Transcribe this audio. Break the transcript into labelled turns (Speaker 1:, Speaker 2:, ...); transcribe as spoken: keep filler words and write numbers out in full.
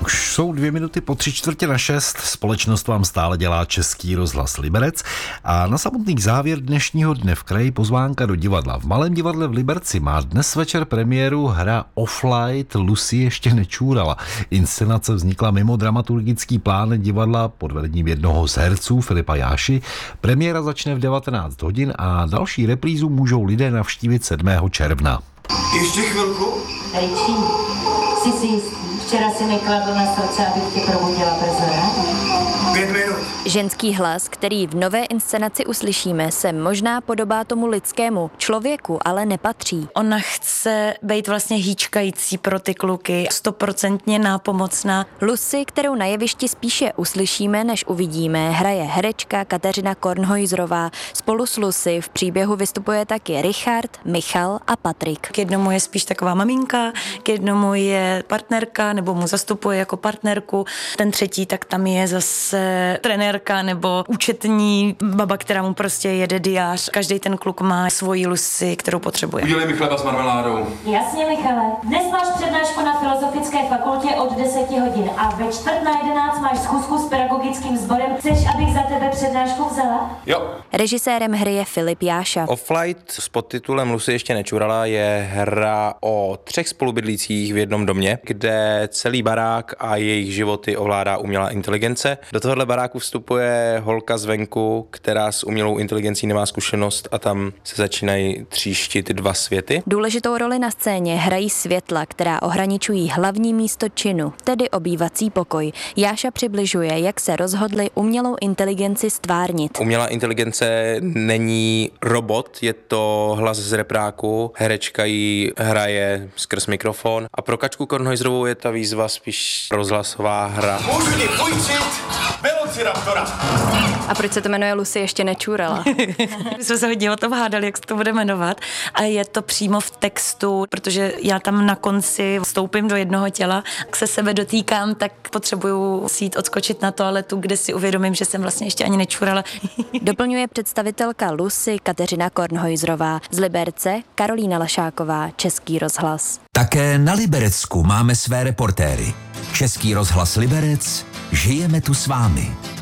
Speaker 1: Už jsou dvě minuty po tři čtvrtě na šest. Společnost vám stále dělá Český rozhlas Liberec a na samotný závěr dnešního dne v kraji pozvánka do divadla. V Malém divadle v Liberci má dnes večer premiéru hra Off-Light Lucy ještě nečůrala. Inscenace vznikla mimo dramaturgický plán divadla pod vedením jednoho z herců Filipa Jáši. Premiéra začne v devatenáct hodin a další reprízu můžou lidé navštívit sedmého června.
Speaker 2: Ještě chvilku?
Speaker 3: Rejčí, jsi si jistý? Včera si mi kladl na srdce, abych tě probudila brzo, ne?
Speaker 2: Pět minut.
Speaker 4: Ženský hlas, který v nové inscenaci uslyšíme, se možná podobá tomu lidskému. Člověku ale nepatří.
Speaker 5: Ona chce být vlastně hýčkající pro ty kluky, stoprocentně nápomocná.
Speaker 4: Lucy, kterou na jevišti spíše uslyšíme, než uvidíme, hraje herečka Kateřina Kornhojzrová. Spolu s Lucy v příběhu vystupuje taky Richard, Michal a Patrik.
Speaker 5: K jednomu je spíš taková maminka, k jednomu je partnerka, nebo mu zastupuje jako partnerku. Ten třetí, tak tam je zase trenérka nebo účetní baba, která mu prostě jede diář. Každý ten kluk má svoji Lucy, kterou potřebuje.
Speaker 2: Udělej mi chleba s marmeládou.
Speaker 3: Jasně, Michale. Dnes máš přednášku na Filozofické fakultě od deseti hodin a ve čtvrt na jedenáct máš schůzku s pedagogickým sborem. Chceš, abych za tebe přednášku vzala?
Speaker 2: Jo.
Speaker 4: Režisérem hry je Filip Jáša.
Speaker 6: Off-Light s podtitulem Lucy ještě nečurala je hra o třech spolubydlících v jednom domě, kde celý barák a jejich životy ovládá umělá inteligence. Do tohohle baráku vstupuje holka zvenku, která s umělou inteligencí nemá zkušenost a tam se začínají tříštit dva světy.
Speaker 4: Důležitou roli na scéně hrají světla, která ohraničují hlavní místo činu, tedy obývací pokoj. Jáša přibližuje, jak se rozhodli umělou inteligenci stvárnit.
Speaker 6: Umělá inteligence není robot, je to hlas z repráku, herečka ji hraje skrz mikrofon a pro Kačku Kornhojzrovou je ta výzva spíš rozhlasová hra.
Speaker 2: Můžu ti půjčit Velociraptora.
Speaker 4: A proč se to jmenuje Lucy ještě nečůrala?
Speaker 5: My jsme se hodně o tom hádali, jak se to bude jmenovat a je to přímo v textu, protože já tam na konci vstoupím do jednoho těla, jak se sebe dotýkám, tak potřebuju si jít odskočit na toaletu, kde si uvědomím, že jsem vlastně ještě ani nečůrala.
Speaker 4: Doplňuje představitelka Lucy Kateřina Kornhojzrová, z Liberce Karolína Lašáková, Český rozhlas.
Speaker 7: Také na Liberecku máme své reportéry. Český rozhlas Liberec, žijeme tu s vámi.